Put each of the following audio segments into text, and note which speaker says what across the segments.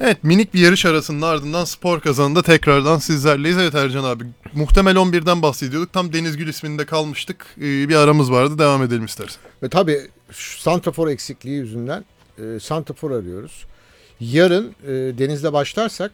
Speaker 1: Evet, minik bir yarış arasının ardından spor kazanında tekrardan sizlerleyiz. Evet Ercan abi, muhtemel 11'den bahsediyorduk. Tam Deniz Gül isminde kalmıştık. Bir aramız vardı, devam edelim istersen.
Speaker 2: Ve tabii santrafor eksikliği yüzünden santrafor arıyoruz. Yarın Deniz'le başlarsak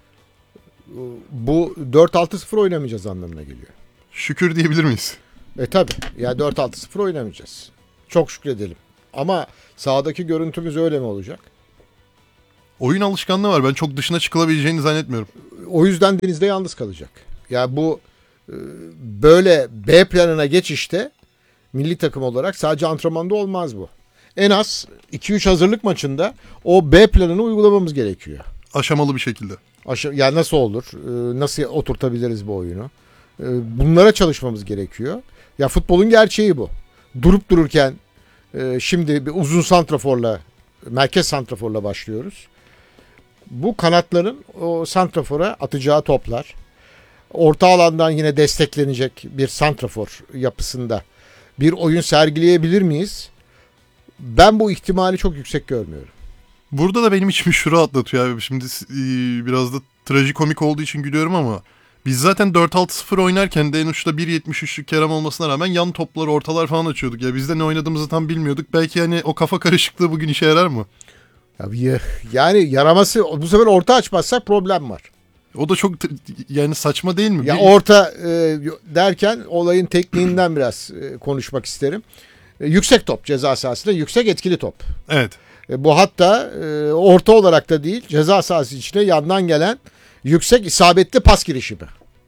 Speaker 2: bu 4-6-0 oynamayacağız anlamına geliyor.
Speaker 1: Şükür diyebilir miyiz?
Speaker 2: Tabii ya 4-6-0 oynamayacağız. Çok şükredelim. Ama sahadaki görüntümüz öyle mi olacak?
Speaker 1: Oyun alışkanlığı var. Ben çok dışına çıkılabileceğini zannetmiyorum.
Speaker 2: O yüzden Deniz'de yalnız kalacak. Ya bu böyle B planına geçişte milli takım olarak sadece antrenmanda olmaz bu. En az 2-3 hazırlık maçında o B planını uygulamamız gerekiyor.
Speaker 1: Aşamalı bir şekilde.
Speaker 2: Ya nasıl olur? Nasıl oturtabiliriz bu oyunu? Bunlara çalışmamız gerekiyor. Ya futbolun gerçeği bu. Durup dururken şimdi bir uzun santraforla, merkez santraforla başlıyoruz. Bu kanatların o santrafora atacağı toplar, orta alandan yine desteklenecek bir santrafor yapısında bir oyun sergileyebilir miyiz? Ben bu ihtimali çok yüksek görmüyorum.
Speaker 1: Burada da benim içimi şura atlatıyor abi. Şimdi biraz da trajikomik olduğu için gülüyorum ama biz zaten 4-6-0 oynarken de en uçta 1.73'lük Kerem olmasına rağmen yan toplar, ortalar falan açıyorduk. Ya biz de ne oynadığımızı tam bilmiyorduk. Belki yani o kafa karışıklığı bugün işe yarar mı?
Speaker 2: Yani yaraması bu sefer orta açmazsak problem var.
Speaker 1: O da çok yani saçma değil mi?
Speaker 2: Ya orta derken olayın tekniğinden biraz konuşmak isterim. Yüksek top ceza sahasında, yüksek etkili top.
Speaker 1: Evet.
Speaker 2: Bu hatta orta olarak da değil, ceza sahası içine yandan gelen yüksek isabetli pas girişimi.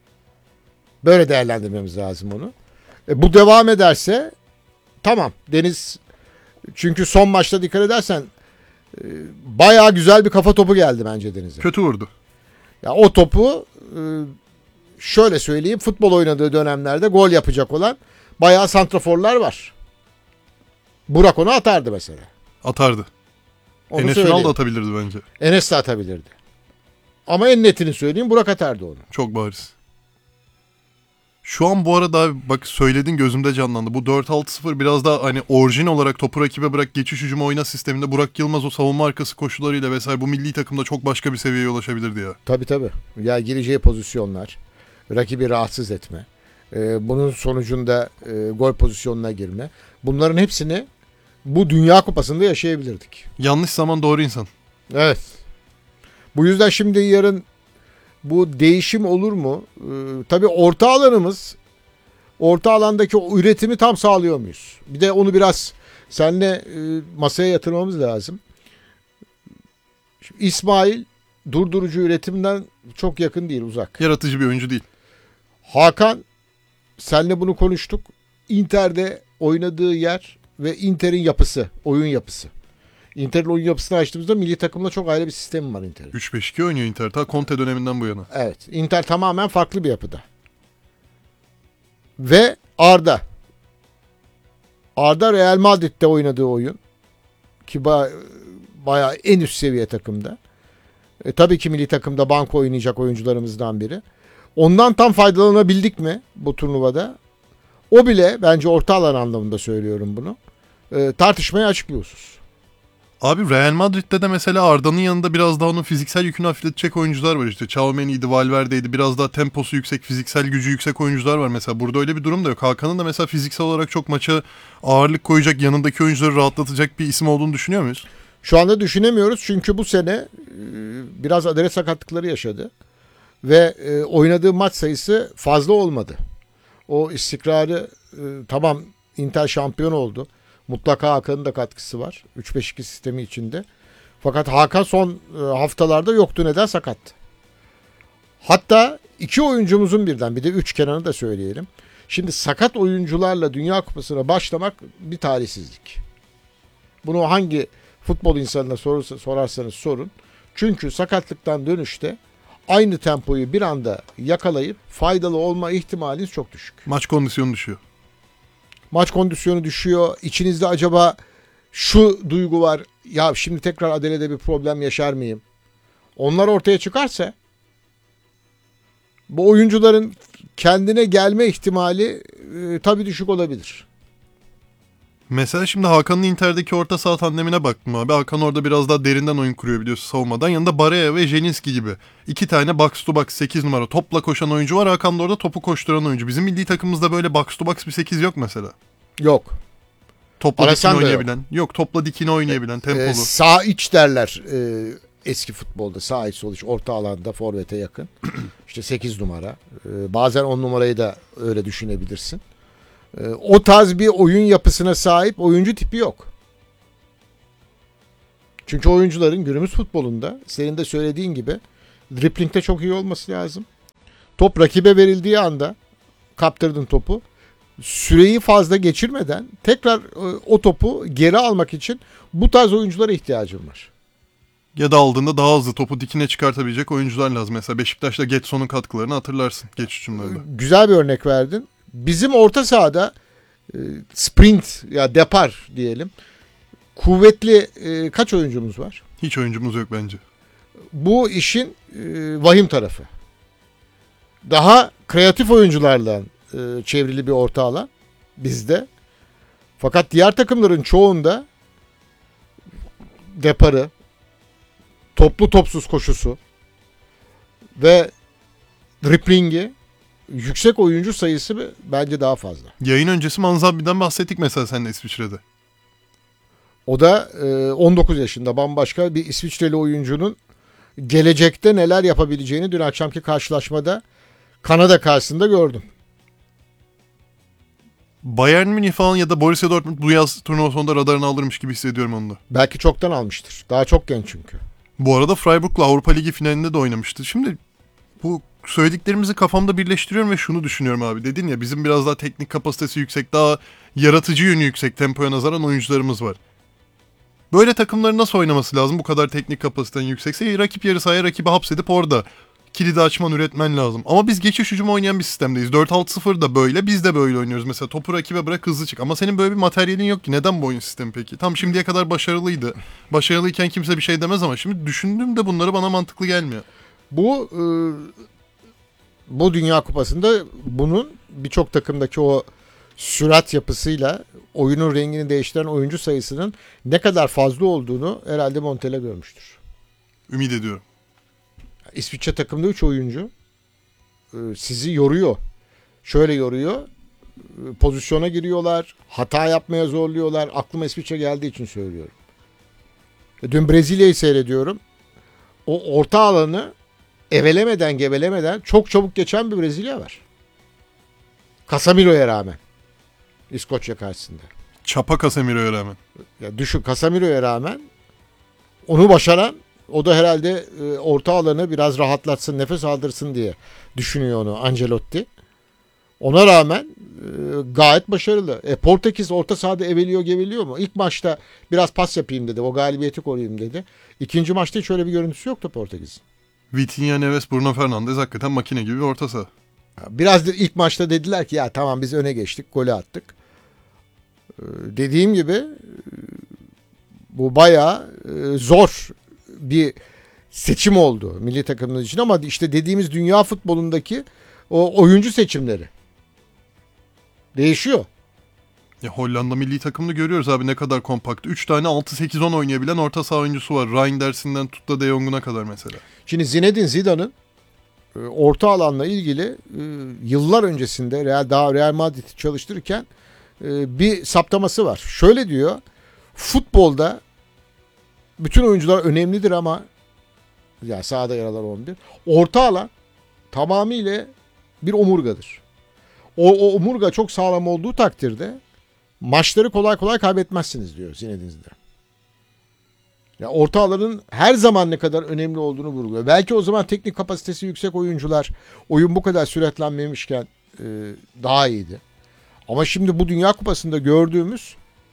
Speaker 2: Böyle değerlendirmemiz lazım onu. Bu devam ederse tamam. Deniz, çünkü son maçta dikkat edersen bayağı güzel bir kafa topu geldi bence Deniz'e.
Speaker 1: Kötü vurdu.
Speaker 2: Ya o topu şöyle söyleyeyim, futbol oynadığı dönemlerde gol yapacak olan bayağı santraforlar var. Burak onu atardı mesela.
Speaker 1: Atardı. Enes Ünal da atabilirdi bence.
Speaker 2: Enes de atabilirdi. Ama en netini söyleyeyim, Burak atardı onu.
Speaker 1: Çok bariz. Şu an bu arada abi bak söyledin, gözümde canlandı. Bu 4-6-0 biraz daha hani orijin olarak topu rakibe bırak, geçiş hücumu oyna sisteminde Burak Yılmaz o savunma arkası koşularıyla vesaire bu milli takımda çok başka bir seviyeye ulaşabilirdi ya.
Speaker 2: Tabii. Ya gireceği pozisyonlar, rakibi rahatsız etme, bunun sonucunda gol pozisyonuna girme. Bunların hepsini bu Dünya Kupası'nda yaşayabilirdik.
Speaker 1: Yanlış zaman doğru insan.
Speaker 2: Evet. Bu yüzden şimdi yarın bu değişim olur mu? Tabii orta alandaki o üretimi tam sağlıyor muyuz? Bir de onu biraz seninle masaya yatırmamız lazım. Şimdi İsmail durdurucu üretimden çok yakın değil, uzak.
Speaker 1: Yaratıcı bir oyuncu değil.
Speaker 2: Hakan, seninle bunu konuştuk. Inter'de oynadığı yer ve Inter'in yapısı, oyun yapısı. Inter'in oyun yapısını açtığımızda milli takımda çok ayrı bir sistemi var Inter'in.
Speaker 1: 3-5-2 oynuyor Inter. Ta Conte döneminden bu yana.
Speaker 2: Evet. Inter tamamen farklı bir yapıda. Ve Arda. Arda Real Madrid'de oynadığı oyun. Ki bayağı en üst seviye takımda. Tabii ki milli takımda banko oynayacak oyuncularımızdan biri. Ondan tam faydalanabildik mi bu turnuvada? O bile bence orta alan anlamında söylüyorum bunu. Tartışmaya açık bir husus.
Speaker 1: Abi Real Madrid'de de mesela Arda'nın yanında biraz daha onun fiziksel yükünü hafifletecek oyuncular var işte. Tchouaméni'ydi, Valverde'ydi. Biraz daha temposu yüksek, fiziksel gücü yüksek oyuncular var mesela. Burada öyle bir durum da yok. Hakan'ın da mesela fiziksel olarak çok maça ağırlık koyacak, yanındaki oyuncuları rahatlatacak bir isim olduğunu düşünüyor muyuz?
Speaker 2: Şu anda düşünemiyoruz çünkü bu sene biraz adet sakatlıkları yaşadı. Ve oynadığı maç sayısı fazla olmadı. O istikrarı tamam, Inter şampiyon oldu. Mutlaka Hakan'ın da katkısı var. 3-5-2 sistemi içinde. Fakat Hakan son haftalarda yoktu. Neden? Sakattı. Hatta 2 oyuncumuzun birden, bir de 3 Kenan'ı da söyleyelim. Şimdi sakat oyuncularla Dünya Kupası'na başlamak bir talihsizlik. Bunu hangi futbol insanına sorarsanız sorun. Çünkü sakatlıktan dönüşte aynı tempoyu bir anda yakalayıp faydalı olma ihtimaliniz çok düşük.
Speaker 1: Maç kondisyonu düşüyor.
Speaker 2: Maç kondisyonu düşüyor. İçinizde acaba şu duygu var. Ya şimdi tekrar Adele'de bir problem yaşar mıyım? Onlar ortaya çıkarsa bu oyuncuların kendine gelme ihtimali tabii düşük olabilir.
Speaker 1: Mesela şimdi Hakan'ın Inter'deki orta saha tandemine baktım abi. Hakan orada biraz daha derinden oyun kuruyor biliyorsun savunmadan. Yanında Barella ve Zelinski gibi. 2 tane box to box 8 numara topla koşan oyuncu var. Hakan da orada topu koşturan oyuncu. Bizim milli takımımızda böyle box to box bir 8 yok mesela.
Speaker 2: Yok.
Speaker 1: Topla
Speaker 2: Arasan
Speaker 1: dikine
Speaker 2: da yok.
Speaker 1: oynayabilen. Yok topla dikine oynayabilen tempolu.
Speaker 2: Sağ iç derler eski futbolda. Sağ iç sol iç orta alanda forvete yakın. İşte 8 numara. Bazen 10 numarayı da öyle düşünebilirsin. O tarz bir oyun yapısına sahip oyuncu tipi yok. Çünkü oyuncuların günümüz futbolunda senin de söylediğin gibi driplingte çok iyi olması lazım. Top rakibe verildiği anda kaptırdın topu. Süreyi fazla geçirmeden tekrar o topu geri almak için bu tarz oyunculara ihtiyacım var.
Speaker 1: Ya da aldığında daha hızlı topu dikine çıkartabilecek oyuncular lazım. Mesela Beşiktaş'ta Getson'un katkılarını hatırlarsın geç hücumlarda.
Speaker 2: Güzel bir örnek verdin. Bizim orta sahada sprint ya depar diyelim. Kuvvetli kaç oyuncumuz var?
Speaker 1: Hiç oyuncumuz yok bence.
Speaker 2: Bu işin vahim tarafı. Daha kreatif oyuncularla çevrili bir orta alan bizde. Fakat diğer takımların çoğunda deparı, toplu topsuz koşusu ve driplingi yüksek oyuncu sayısı bence daha fazla.
Speaker 1: Yayın öncesi Manzabi'den bahsettik mesela seninle İsviçre'de.
Speaker 2: O da 19 yaşında bambaşka bir İsviçreli oyuncunun gelecekte neler yapabileceğini dün akşamki karşılaşmada Kanada karşısında gördüm.
Speaker 1: Bayern Münih falan ya da Borussia Dortmund bu yaz turnuva sonunda radarını alırmış gibi hissediyorum onu da.
Speaker 2: Belki çoktan almıştır. Daha çok genç çünkü.
Speaker 1: Bu arada Freiburg'la Avrupa Ligi finalinde de oynamıştı. Şimdi bu söylediklerimizi kafamda birleştiriyorum ve şunu düşünüyorum abi. Dedin ya bizim biraz daha teknik kapasitesi yüksek, daha yaratıcı yönü yüksek tempoya nazaran oyuncularımız var. Böyle takımların nasıl oynaması lazım bu kadar teknik kapasiten yüksekse? Rakip yarı sahaya rakibi hapsedip orada kilidi açman, üretmen lazım. Ama biz geçiş hücumu oynayan bir sistemdeyiz. 4-6-0 da böyle, biz de böyle oynuyoruz. Mesela topu rakibe bırak hızlı çık. Ama senin böyle bir materyalin yok ki. Neden bu oyun sistemi peki? Tam şimdiye kadar başarılıydı. Başarılıyken kimse bir şey demez ama şimdi düşündüğümde bunları bana mantıklı gelmiyor.
Speaker 2: Bu Dünya Kupası'nda bunun birçok takımdaki o sürat yapısıyla oyunun rengini değiştiren oyuncu sayısının ne kadar fazla olduğunu herhalde Montella görmüştür.
Speaker 1: Ümit ediyorum.
Speaker 2: İsviçre takımda 3 oyuncu sizi yoruyor. Şöyle yoruyor. Pozisyona giriyorlar. Hata yapmaya zorluyorlar. Aklıma İsviçre geldiği için söylüyorum. Dün Brezilya'yı seyrediyorum. O orta alanı evelemeden gevelemeden çok çabuk geçen bir Brezilya var. Casemiro'ya rağmen. İskoçya karşısında.
Speaker 1: Çapa Casemiro'ya rağmen.
Speaker 2: Ya düşün Casemiro'ya rağmen onu başaran o da herhalde orta alanı biraz rahatlatsın, nefes aldırsın diye düşünüyor onu Ancelotti. Ona rağmen gayet başarılı. Portekiz orta sahada eveliyor geveliyor mu? İlk maçta biraz pas yapayım dedi. O galibiyeti koruyayım dedi. İkinci maçta hiç öyle bir görüntüsü yoktu Portekiz'in.
Speaker 1: Vitinha, Neves, Bruno Fernandes hakikaten makine gibi bir orta saha.
Speaker 2: Biraz da ilk maçta dediler ki ya tamam biz öne geçtik, golü attık. Dediğim gibi bu bayağı zor bir seçim oldu milli takımımız için ama işte dediğimiz dünya futbolundaki o oyuncu seçimleri değişiyor.
Speaker 1: Ya Hollanda milli takımını görüyoruz abi ne kadar kompakt. 3 tane 6-8-10 oynayabilen orta saha oyuncusu var. Reinders'inden tut da De Jong'una kadar mesela.
Speaker 2: Şimdi Zinedine Zidane'ın orta alanla ilgili yıllar öncesinde Real Madrid'i çalıştırırken bir saptaması var. Şöyle diyor. Futbolda bütün oyuncular önemlidir ama ya sahada yer alan 11. Orta alan tamamıyla bir omurgadır. O omurga çok sağlam olduğu takdirde maçları kolay kolay kaybetmezsiniz diyor Zinedine Zidane. Ya orta alanın her zaman ne kadar önemli olduğunu vurguluyor. Belki o zaman teknik kapasitesi yüksek oyuncular oyun bu kadar süratlenmemişken daha iyiydi. Ama şimdi bu Dünya Kupası'nda gördüğümüz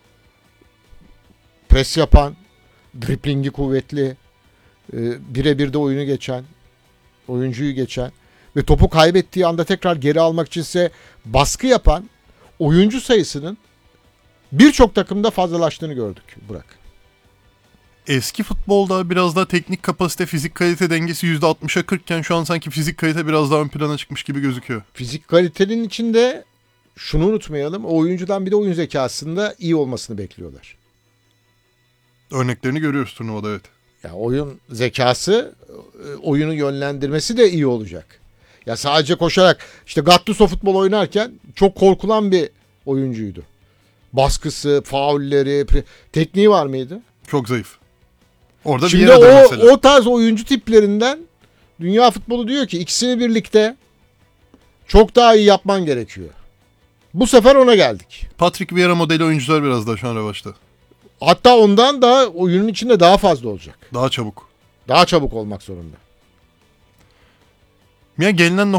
Speaker 2: pres yapan, driplingi kuvvetli, birebir de oyunu geçen, oyuncuyu geçen ve topu kaybettiği anda tekrar geri almak içinse baskı yapan oyuncu sayısının birçok takımda fazlalaştığını gördük Burak.
Speaker 1: Eski futbolda biraz daha teknik kapasite, fizik kalite dengesi %60'a 40 iken şu an sanki fizik kalite biraz daha ön plana çıkmış gibi gözüküyor.
Speaker 2: Fizik kalitenin içinde şunu unutmayalım. O oyuncudan bir de oyun zekasında iyi olmasını bekliyorlar.
Speaker 1: Örneklerini görüyoruz turnuvada, evet.
Speaker 2: Ya oyun zekası, oyunu yönlendirmesi de iyi olacak. Ya sadece koşarak, işte Gattuso futbol oynarken çok korkulan bir oyuncuydu. Baskısı, faulleri, tekniği var mıydı?
Speaker 1: Çok zayıf. Orada
Speaker 2: Şimdi
Speaker 1: Vieira'da mesela.
Speaker 2: o tarz oyuncu tiplerinden dünya futbolu diyor ki ikisini birlikte çok daha iyi yapman gerekiyor. Bu sefer ona geldik.
Speaker 1: Patrick Vieira modeli oyuncular biraz daha şu an revaçta.
Speaker 2: Hatta ondan da oyunun içinde daha fazla olacak.
Speaker 1: Daha çabuk.
Speaker 2: Daha çabuk olmak zorunda.
Speaker 1: Ya gelinen